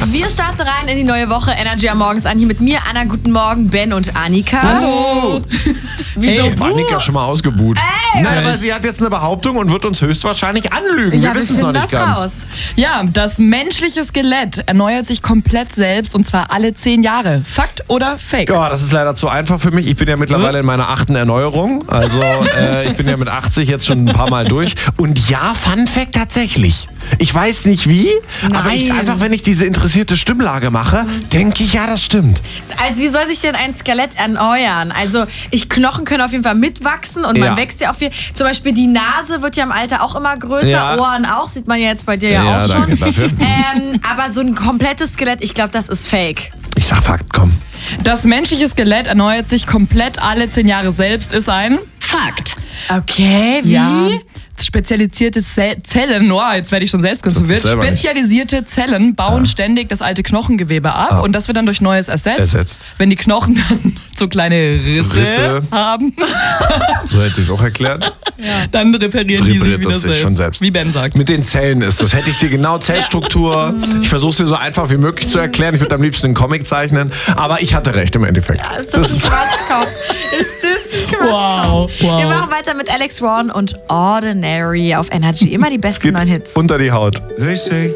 Wir starten rein in die neue Woche. Energy am Morgens an. Hier mit mir, Anna. Guten Morgen, Ben und Annika. Hallo. Wieso? Hey, Annika schon mal ausgebuht. Nein, aber sie hat jetzt eine Behauptung und wird uns höchstwahrscheinlich anlügen. wir wissen es noch nicht ganz. Raus. Ja, das menschliche Skelett erneuert sich komplett selbst und zwar alle 10 Jahre. Fakt oder Fake? Ja, das ist leider zu einfach für mich. Ich bin ja mittlerweile in meiner 8. Erneuerung. Also ich bin ja mit 80 jetzt schon ein paar Mal durch. Und ja, Fun Fact tatsächlich. Ich weiß nicht wie, aber einfach wenn ich diese interessierte Stimmlage mache, denke ich, ja, das stimmt. Also wie soll sich denn ein Skelett erneuern? Also Knochen können auf jeden Fall mitwachsen und man wächst ja auch viel. Zum Beispiel die Nase wird ja im Alter auch immer größer, Ohren auch, sieht man ja jetzt bei dir ja auch schon. Danke dafür. Aber so ein komplettes Skelett, ich glaube, das ist fake. Ich sag Fakt, komm. Das menschliche Skelett erneuert sich komplett alle 10 Jahre selbst, ist ein Fakt. Okay, wie? Ja. Spezialisierte Zellen, jetzt werde ich schon selbst ganz verwirrt. Spezialisierte Zellen bauen ständig das alte Knochengewebe ab und das wird dann durch Neues ersetzt. Wenn die Knochen dann so kleine Risse haben, so hätte ich es auch erklärt. dann reparieren die sich wieder schon selbst. Wie Ben sagt. Mit den Zellen ist das. Hätte ich dir genau Zellstruktur. Ich versuche es dir so einfach wie möglich zu erklären. Ich würde am liebsten einen Comic zeichnen. Aber ich hatte recht im Endeffekt. Ja, ist das ein Quatschkopf? Ist das ein Quatschkopf? Wow. Wir machen weiter mit Alex Ron und Ordinary auf Energy. Immer die besten neuen Hits. Unter die Haut.